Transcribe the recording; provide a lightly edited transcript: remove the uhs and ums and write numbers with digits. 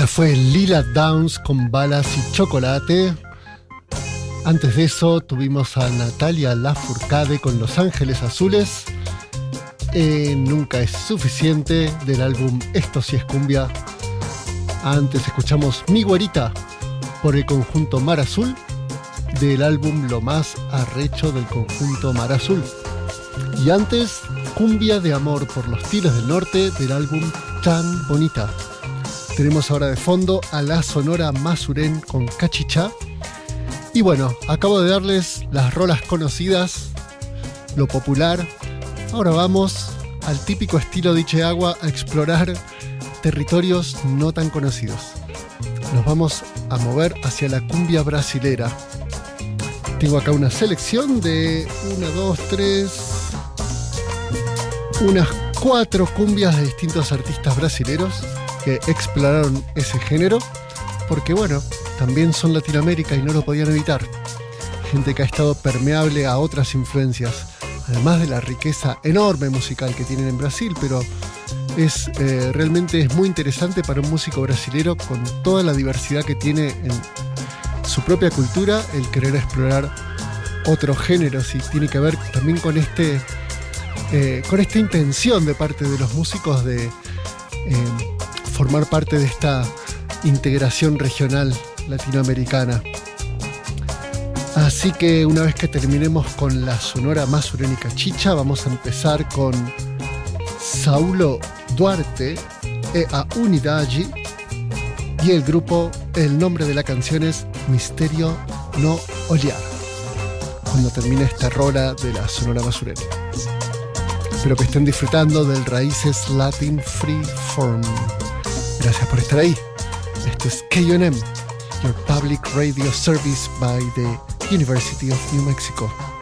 Esa fue Lila Downs con Balas y Chocolate. Antes de eso tuvimos a Natalia Lafourcade con Los Ángeles Azules. Nunca es suficiente, del álbum Esto sí es cumbia. Antes escuchamos Mi Güerita por el conjunto Mar Azul, del álbum Lo Más Arrecho del conjunto Mar Azul. Y antes, Cumbia de Amor por los Tigres del Norte, del álbum Tan Bonita. Tenemos ahora de fondo a la Sonora Masuren con Cachichá. Y bueno, acabo de darles las rolas conocidas, lo popular. Ahora vamos al típico estilo DJ Agua a explorar territorios no tan conocidos. Nos vamos a mover hacia la cumbia brasilera. Tengo acá una selección de unas 4 cumbias de distintos artistas brasileros que exploraron ese género, porque bueno, también son Latinoamérica y no lo podían evitar. Gente que ha estado permeable a otras influencias, además de la riqueza enorme musical que tienen en Brasil, pero realmente es muy interesante para un músico brasilero, con toda la diversidad que tiene en su propia cultura, el querer explorar otros géneros, y tiene que ver también con esta intención de parte de los músicos de formar parte de esta integración regional latinoamericana. Así que una vez que terminemos con la Sonora Masuren y Cachichá, vamos a empezar con Saulo Duarte e a Unidade, y el grupo, el nombre de la canción es Misterio no Olhar, cuando termine esta rola de la Sonora Masuren. Espero que estén disfrutando del Raíces Latin Freeform. Gracias por estar ahí. Esto es KUNM, your public radio service by the University of New Mexico.